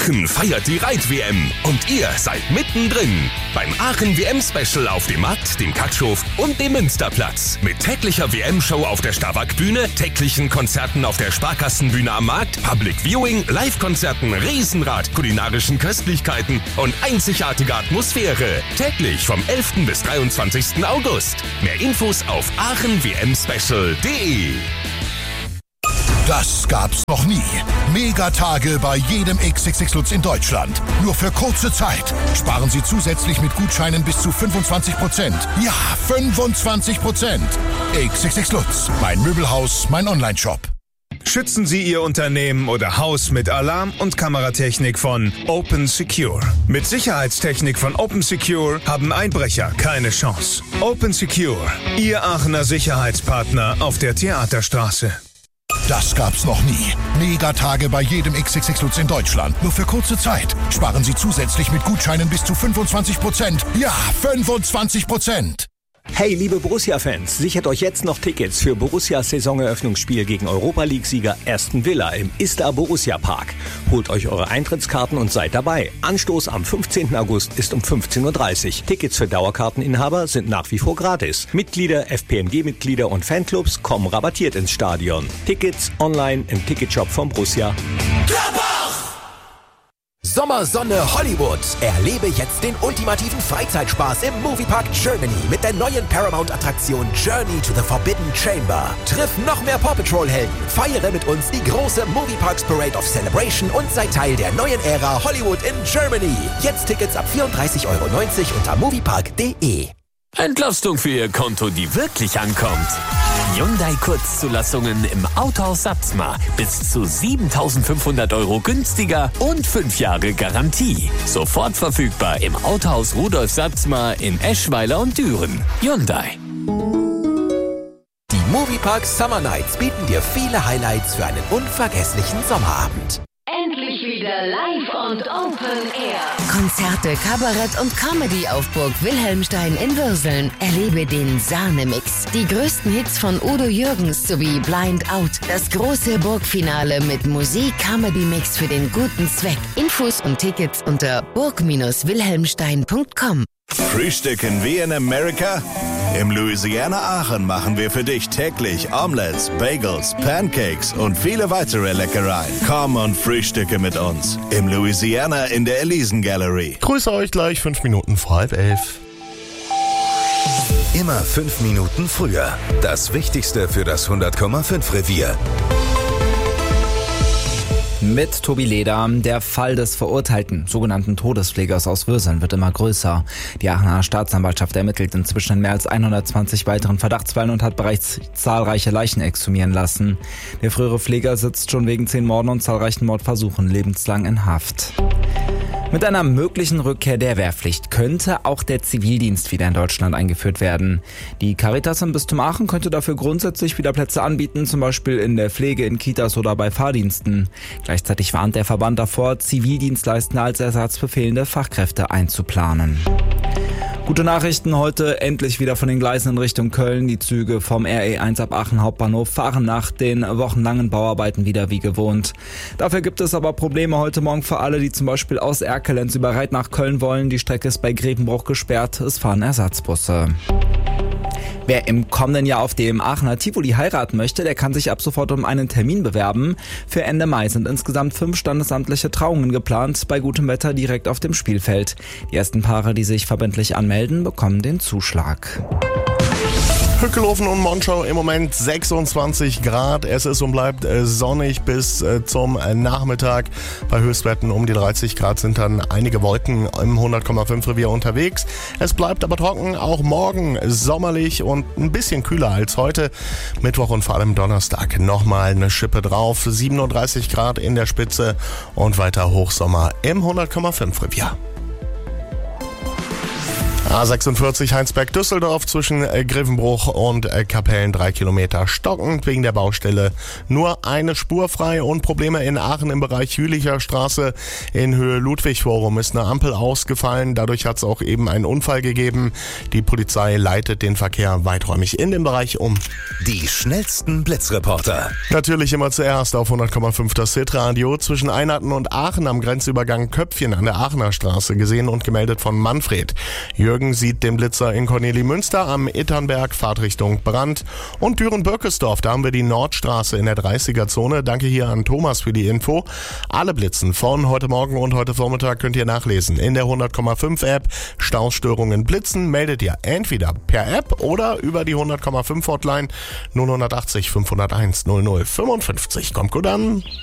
Aachen feiert die Reit-WM und ihr seid mittendrin. Beim Aachen-WM-Special auf dem Markt, dem Katschhof und dem Münsterplatz. Mit täglicher WM-Show auf der Starwack-Bühne, täglichen Konzerten auf der Sparkassenbühne am Markt, Public Viewing, Live-Konzerten, Riesenrad, kulinarischen Köstlichkeiten und einzigartige Atmosphäre. Täglich vom 11. bis 23. August. Mehr Infos auf aachenwmspecial.de. Das gab's noch nie. Megatage bei jedem XXX Lutz in Deutschland. Nur für kurze Zeit. Sparen Sie zusätzlich mit Gutscheinen bis zu 25%. Ja, 25%. XXX Lutz. Mein Möbelhaus, mein Onlineshop. Schützen Sie Ihr Unternehmen oder Haus mit Alarm- und Kameratechnik von Open Secure. Mit Sicherheitstechnik von Open Secure haben Einbrecher keine Chance. Open Secure, Ihr Aachener Sicherheitspartner auf der Theaterstraße. Das gab's noch nie. Megatage bei jedem XXX Lutz in Deutschland. Nur für kurze Zeit. Sparen Sie zusätzlich mit Gutscheinen bis zu 25%. Ja, 25%. Hey, liebe Borussia-Fans, sichert euch jetzt noch Tickets für Borussias Saisoneröffnungsspiel gegen Europa-League-Sieger Aston Villa im Istar Borussia Park. Holt euch eure Eintrittskarten und seid dabei. Anstoß am 15. August ist um 15.30 Uhr. Tickets für Dauerkarteninhaber sind nach wie vor gratis. Mitglieder, FPMG-Mitglieder und Fanclubs kommen rabattiert ins Stadion. Tickets online im Ticketshop von Borussia. Sommersonne Hollywood. Erlebe jetzt den ultimativen Freizeitspaß im Moviepark Germany mit der neuen Paramount-Attraktion Journey to the Forbidden Chamber. Triff noch mehr Paw Patrol-Helden, feiere mit uns die große Movieparks Parade of Celebration und sei Teil der neuen Ära Hollywood in Germany. Jetzt Tickets ab 34,90 € unter moviepark.de. Entlastung für Ihr Konto, die wirklich ankommt. Hyundai Kurzzulassungen im Autohaus Satzmar. Bis zu 7.500 € günstiger und 5 Jahre Garantie. Sofort verfügbar im Autohaus Rudolf Satzmar in Eschweiler und Düren. Hyundai. Die Moviepark Summer Nights bieten dir viele Highlights für einen unvergesslichen Sommerabend. Endlich wieder live und Open Air. Konzerte, Kabarett und Comedy auf Burg Wilhelmstein in Würseln. Erlebe den Sahnemix. Die größten Hits von Udo Jürgens sowie Blind Out. Das große Burgfinale mit Musik-Comedy-Mix für den guten Zweck. Infos und Tickets unter burg-wilhelmstein.com. Frühstücken wie in Amerika? Im Louisiana Aachen machen wir für dich täglich Omelettes, Bagels, Pancakes und viele weitere Leckereien. Komm und frühstücke mit uns. Im Louisiana in der Elisen Gallery. Grüße euch gleich 5 Minuten vor 10:30. Immer 5 Minuten früher. Das Wichtigste für das 100,5 Revier. Mit Tobi Leder. Der Fall des verurteilten sogenannten Todespflegers aus Würseln wird immer größer. Die Aachener Staatsanwaltschaft ermittelt inzwischen in mehr als 120 weiteren Verdachtsfällen und hat bereits zahlreiche Leichen exhumieren lassen. Der frühere Pfleger sitzt schon wegen 10 Morden und zahlreichen Mordversuchen lebenslang in Haft. Mit einer möglichen Rückkehr der Wehrpflicht könnte auch der Zivildienst wieder in Deutschland eingeführt werden. Die Caritas im Bistum Aachen könnte dafür grundsätzlich wieder Plätze anbieten, zum Beispiel in der Pflege, in Kitas oder bei Fahrdiensten. Gleichzeitig warnt der Verband davor, Zivildienstleistende als ersatzbefehlende Fachkräfte einzuplanen. Gute Nachrichten heute endlich wieder von den Gleisen in Richtung Köln. Die Züge vom RE1 ab Aachen Hauptbahnhof fahren nach den wochenlangen Bauarbeiten wieder wie gewohnt. Dafür gibt es aber Probleme heute Morgen für alle, die zum Beispiel aus Erkelenz über Reit nach Köln wollen. Die Strecke ist bei Grevenbruch gesperrt. Es fahren Ersatzbusse. Wer im kommenden Jahr auf dem Aachener Tivoli heiraten möchte, der kann sich ab sofort um einen Termin bewerben. Für Ende Mai sind insgesamt 5 standesamtliche Trauungen geplant, bei gutem Wetter direkt auf dem Spielfeld. Die ersten Paare, die sich verbindlich anmelden, bekommen den Zuschlag. Hückelhofen und Monschau im Moment 26 Grad. Es ist und bleibt sonnig bis zum Nachmittag. Bei Höchstwerten um die 30 Grad sind dann einige Wolken im 100,5 Revier unterwegs. Es bleibt aber trocken, auch morgen sommerlich und ein bisschen kühler als heute. Mittwoch und vor allem Donnerstag nochmal eine Schippe drauf. 37 Grad in der Spitze und weiter Hochsommer im 100,5 Revier. A46 Heinsberg-Düsseldorf zwischen Grevenbruch und Kapellen 3 Kilometer stockend wegen der Baustelle. Nur eine Spur frei und Probleme in Aachen im Bereich Jülicher Straße in Höhe Ludwig-Forum ist eine Ampel ausgefallen. Dadurch hat es auch eben einen Unfall gegeben. Die Polizei leitet den Verkehr weiträumig in den Bereich um. Die schnellsten Blitzreporter. Natürlich immer zuerst auf 100,5 das Hitradio zwischen Einarten und Aachen am Grenzübergang Köpfchen an der Aachener Straße gesehen und gemeldet von Manfred. Jürgen sieht den Blitzer in Cornelimünster am Itternberg, Fahrtrichtung Brand. Und Düren-Birkesdorf, da haben wir die Nordstraße in der 30er-Zone. Danke hier an Thomas für die Info. Alle Blitzen von heute Morgen und heute Vormittag könnt ihr nachlesen in der 100,5 App. Stausstörungen blitzen meldet ihr entweder per App oder über die 100,5 Hotline 080 501 00 55. Kommt gut an.